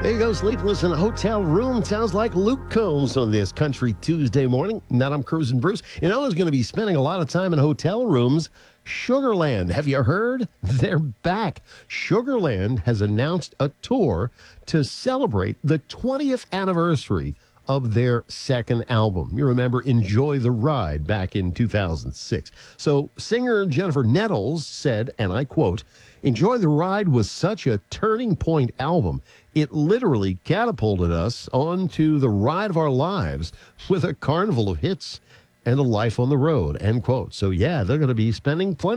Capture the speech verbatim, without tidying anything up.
There you go, sleepless in a hotel room. Sounds like Luke Combs on this Country Tuesday morning. Now I'm Cruising Bruce. You know who's going to be spending a lot of time in hotel rooms? Sugarland. Have you heard? They're back. Sugarland has announced a tour to celebrate the twentieth anniversary of their second album. You remember Enjoy the Ride back in two thousand six. So singer Jennifer Nettles said, and I quote, "Enjoy the Ride was such a turning point album. It literally catapulted us onto the ride of our lives with a carnival of hits and a life on the road," end quote. So yeah, they're going to be spending plenty